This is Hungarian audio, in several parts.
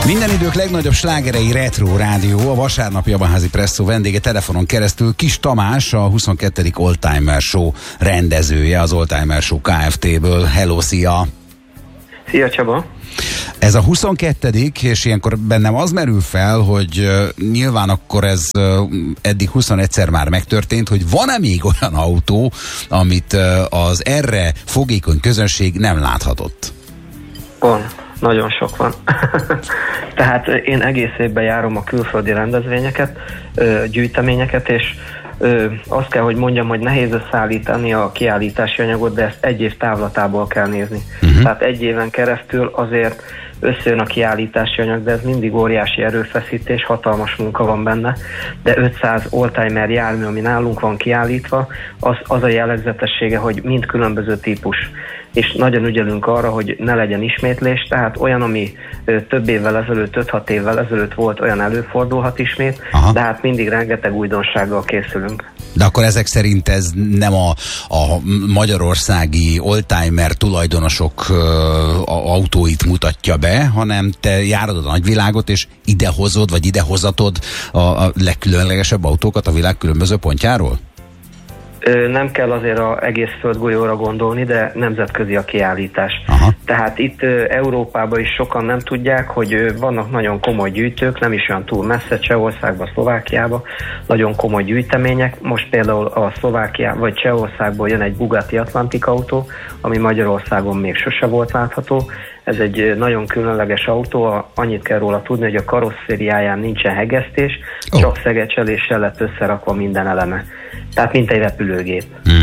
Minden idők legnagyobb slágerei Retro Rádió, a vasárnapi Abaházi Presszó vendége telefonon keresztül Kis Tamás, a 22. Oldtimer Show rendezője, az Oldtimer Show Kft-ből. Hello, szia! Szia, Csaba! Ez a 22. és ilyenkor bennem az merül fel, hogy nyilván akkor ez eddig 21-szer már megtörtént, hogy van-e még olyan autó, amit az erre fogékony közönség nem láthatott? Van. Nagyon sok van. Tehát én egész évben járom a külföldi rendezvényeket, gyűjteményeket, és azt kell, hogy mondjam, hogy nehéz összeállítani a kiállítási anyagot, de ezt egy év távlatából kell nézni. Tehát egy éven keresztül azért összejön a kiállítási anyag, de ez mindig óriási erőfeszítés, hatalmas munka van benne, de 500 oldtimer jármű, ami nálunk van kiállítva, az a jellegzetessége, hogy mind különböző típus. És nagyon ügyelünk arra, hogy ne legyen ismétlés, tehát olyan, ami több évvel ezelőtt, 5-6 évvel ezelőtt volt, olyan előfordulhat ismét, de hát mindig rengeteg újdonsággal készülünk. De akkor ezek szerint ez nem a magyarországi oldtimer tulajdonosok autóit mutatja be, hanem te járod a nagyvilágot, és idehozod, vagy idehozatod a legkülönlegesebb autókat a világ különböző pontjáról? Nem kell azért az egész földgolyóra gondolni, de nemzetközi a kiállítás. Tehát itt Európában is sokan nem tudják, hogy vannak nagyon komoly gyűjtők, nem is olyan túl messze, Csehországban, Szlovákiában, nagyon komoly gyűjtemények. Most például a Szlovákiában vagy Csehországból jön egy Bugatti Atlantic autó, ami Magyarországon még sose volt látható. Ez egy nagyon különleges autó, annyit kell róla tudni, hogy a karosszériáján nincsen hegesztés, csak szegecseléssel lett összerakva minden eleme. Tehát mint egy repülőgép.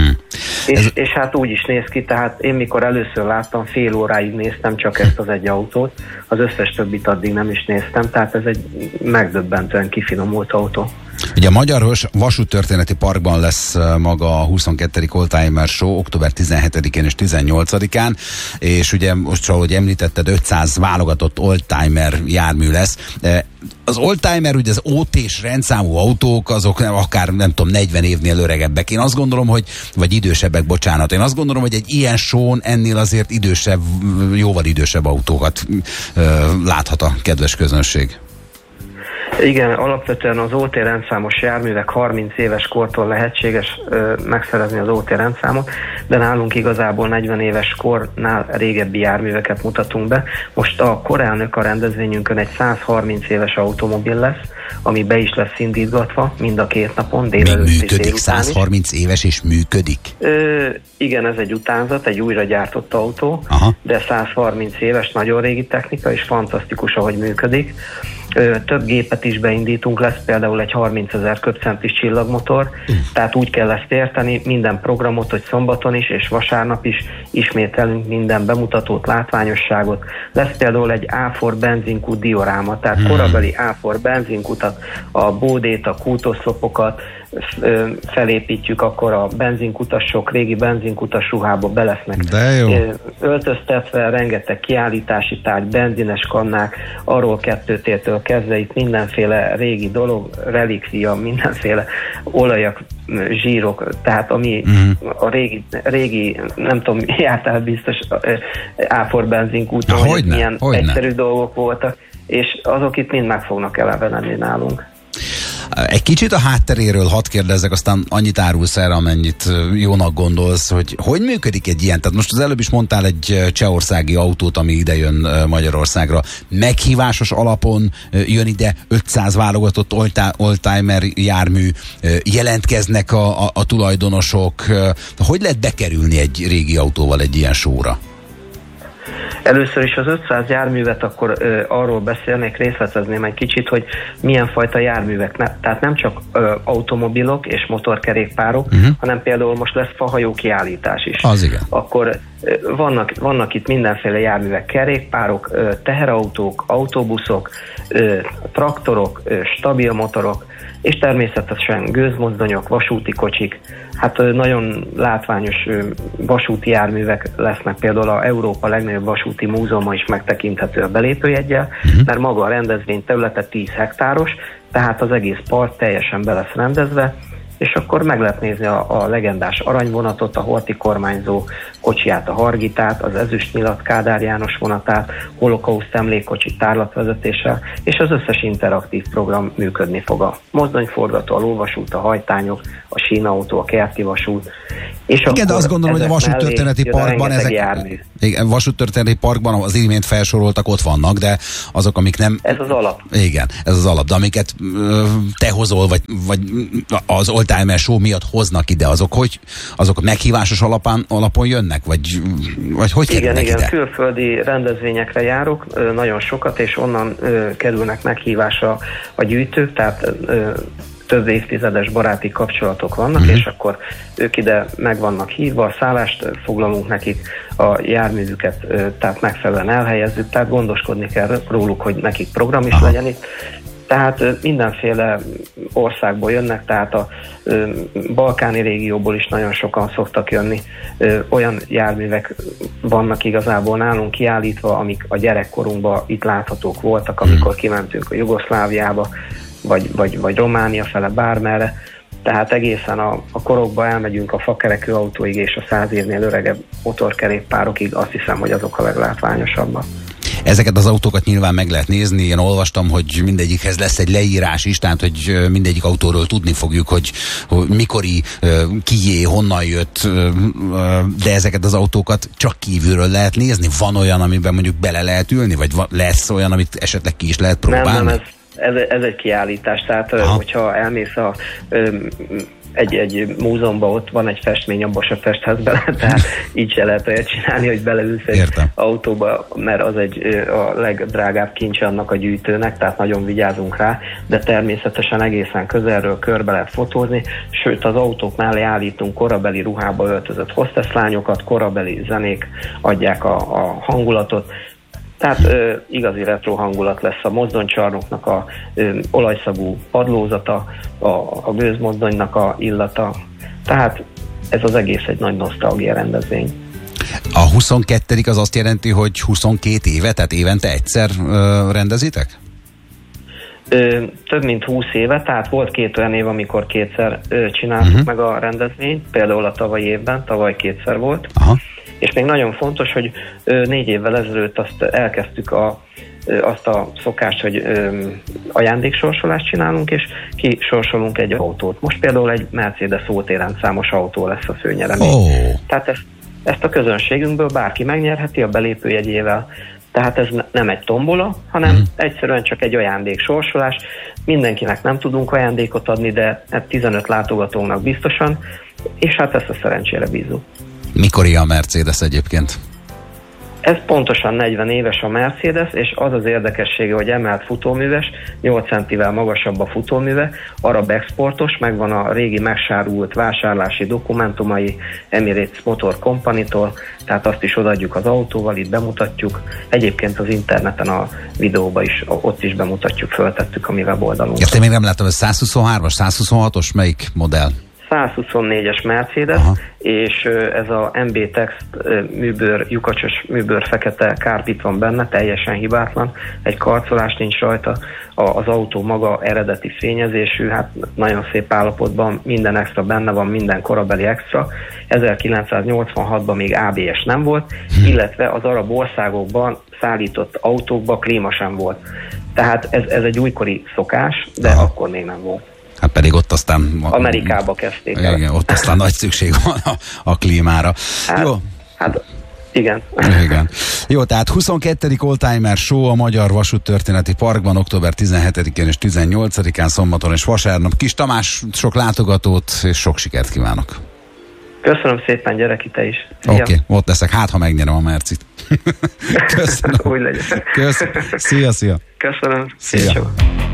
És hát úgy is néz ki, tehát én mikor először láttam, fél óráig néztem csak ezt az egy autót, az összes többit addig nem is néztem, tehát ez egy megdöbbentően kifinomult autó. Ugye a Magyar Vasúttörténeti Parkban lesz maga a 22. Oldtimer Show október 17-én és 18-án, és ugye most, ahogy említetted, 500 válogatott oldtimer jármű lesz. Az oldtimer, ugye az OT-s rendszámú autók, azok akár nem tudom 40 évnél öregebbek. Én azt gondolom, hogy, vagy idősebbek, bocsánat, én azt gondolom, hogy egy ilyen show-n ennél azért idősebb, jóval idősebb autókat láthat a kedves közönség. Igen, alapvetően az OT rendszámos járművek 30 éves kortól lehetséges megszerezni az OT rendszámot, de nálunk igazából 40 éves kornál régebbi járműveket mutatunk be. Most a korelnök a rendezvényünkön egy 130 éves automobil lesz, ami be is lesz indítgatva mind a két napon, délelőtt és délután 130 éves és működik? Igen, ez egy utánzat, egy újra gyártott autó, de 130 éves, nagyon régi technika, és fantasztikus, ahogy működik. Több gépet is beindítunk, lesz például egy 30 000 köbcentis csillagmotor, tehát úgy kell ezt érteni, minden programot, hogy szombaton is és vasárnap is ismételünk minden bemutatót, látványosságot. Lesz például egy A4 benzinkút dioráma, tehát korabeli A4 benzinkutat, a bódét, a kútoszlopokat felépítjük, akkor a benzinkutasok, régi benzinkutas ruhába be lesznek öltöztetve, rengeteg kiállítási tárgy, benzines kannák, arról kettőtértől kezdve itt mindenféle régi dolog, relikvia, mindenféle olajak, zsírok, tehát ami a régi, nem tudom, jártál biztos A4 benzinkúton, hogy milyen egyszerű dolgok voltak, és azok itt mind meg fognak elevenedni nálunk. Egy kicsit a hátteréről hadd kérdezzek, aztán annyit árulsz el, amennyit jónak gondolsz, hogy működik egy ilyen? Tehát most az előbb is mondtál egy csehországi autót, ami ide jön Magyarországra. Meghívásos alapon jön ide 500 válogatott oldtimer jármű, jelentkeznek a tulajdonosok. Hogy lehet bekerülni egy régi autóval egy ilyen showra? Először is az 500 járművet akkor arról beszélnék, részletezném egy kicsit, hogy milyen fajta járművek. Tehát nem csak automobilok és motorkerékpárok, hanem például most lesz fahajó kiállítás is. Az igen. Akkor vannak itt mindenféle járművek, kerékpárok, teherautók, autóbuszok, traktorok, stabil motorok, és természetesen gőzmozdonyok, vasúti kocsik. Hát nagyon látványos vasúti járművek lesznek, például a Európa legnagyobb vasúti múzeuma is megtekinthető a belépőjeggyel, mert maga a rendezvény területe 10 hektáros, tehát az egész park teljesen be lesz rendezve, és akkor meg lehet nézni a legendás aranyvonatot, a Horthy kormányzó kocsiját, a Hargitát, az Ezüstnyilat Kádár János vonatát, holokauszt emlékkocsi tárlatvezetéssel, és az összes interaktív program működni fog. A mozdonyforgató, a lóvasút, a hajtányok, a sínautó, a kerti vasút. És igen, de azt gondolom, hogy a vasúttörténeti parkban igen, vasúttörténeti parkban az imént felsoroltak ott vannak, de azok, amik nem... Ez az alap. Igen, ez az alap, de amiket te hozol, vagy az Oldtimer Show miatt hoznak ide, azok meghívásos alapon jönnek? Vagy hogy kerülnek ide? Igen, külföldi rendezvényekre járok, nagyon sokat, és onnan kerülnek meghívásra a gyűjtők, tehát több évtizedes baráti kapcsolatok vannak, és akkor ők ide meg vannak hívva, a szállást foglalunk nekik, a járművüket tehát megfelelően elhelyezzük, tehát gondoskodni kell róluk, hogy nekik program is legyen itt. Tehát mindenféle országból jönnek, tehát a balkáni régióból is nagyon sokan szoktak jönni. Olyan járművek vannak igazából nálunk kiállítva, amik a gyerekkorunkban itt láthatók voltak, amikor kimentünk a Jugoszláviába, vagy Románia fele, bármerre. Tehát egészen a korokba elmegyünk a fakerekű autóig és a 100 évnél öregebb motorkerékpárokig, azt hiszem, hogy azok a leglátványosabbak. Ezeket az autókat nyilván meg lehet nézni, én olvastam, hogy mindegyikhez lesz egy leírás is, tehát hogy mindegyik autóról tudni fogjuk, hogy mikori, kié, honnan jött, de ezeket az autókat csak kívülről lehet nézni? Van olyan, amiben mondjuk bele lehet ülni, vagy lesz olyan, amit esetleg ki is lehet próbálni? Nem, ez egy kiállítás, tehát hogyha elmész egy múzeumban, ott van egy festmény, abba se festhetsz bele, tehát így se lehet olyat csinálni, hogy beleülsz egy autóba, mert az a legdrágább kincse annak a gyűjtőnek, tehát nagyon vigyázunk rá, de természetesen egészen közelről körbe lehet fotózni, sőt az autók mellé állítunk korabeli ruhába öltözött hostesslányokat, korabeli zenék adják a hangulatot. Tehát igazi retro hangulat lesz a mozdonycsarnoknak a olajszagú padlózata, a gőzmozdonynak a illata. Tehát ez az egész egy nagy nosztalgia rendezvény. A 22. az azt jelenti, hogy 22 éve, tehát évente egyszer rendezitek? Több mint 20 éve, tehát volt 2 olyan év, amikor kétszer csináltuk meg a rendezvényt, például a tavalyi évben, tavaly kétszer volt. Aha. És még nagyon fontos, hogy 4 évvel ezelőtt azt elkezdtük azt a szokást, hogy ajándéksorsolást csinálunk, és kisorsolunk egy autót. Most például egy Mercedes ótérendszámos autó lesz a főnyeremény. Tehát ezt a közönségünkből bárki megnyerheti a belépőjegyével. Tehát ez nem egy tombola, hanem egyszerűen csak egy ajándéksorsolás. Mindenkinek nem tudunk ajándékot adni, de 15 látogatónak biztosan, és hát ezt a szerencsére bízunk. Mikor a Mercedes egyébként? Ez pontosan 40 éves a Mercedes, és az az érdekessége, hogy emelt futóműves, 8 centivel magasabb a futóműve, arab exportos, megvan a régi megsárult vásárlási dokumentumai Emirates Motor Company-tól, tehát azt is odaadjuk az autóval, itt bemutatjuk. Egyébként az interneten a videóban is, ott is bemutatjuk, föltettük a mi weboldalunkat. Ezt én még nem láttam, ez 123-as, 126-os, melyik modell? 124-es Mercedes, és ez a MB Text műbőr, lyukacsos műbőr fekete kárpit van benne, teljesen hibátlan, egy karcolás nincs rajta, az autó maga eredeti fényezésű, hát nagyon szép állapotban, minden extra benne van, minden korabeli extra. 1986-ban még ABS nem volt, illetve az arab országokban szállított autókban klíma sem volt. Tehát ez egy újkori szokás, de akkor még nem volt. Hát pedig ott aztán... Amerikába kezdték el. Igen, ott aztán nagy szükség van a klímára. Jó. Hát igen. Igen. Jó, tehát 22. Oldtimer Show a Magyar Vasúttörténeti Parkban október 17-én és 18-án, szombaton és vasárnap. Kis Tamás, sok látogatót és sok sikert kívánok. Köszönöm szépen, gyere ki te is. Oké, ott leszek, hát ha megnyerem a Mercit. Köszönöm. Úgy legyen. Köszönöm. Szia. Köszönöm. Szia.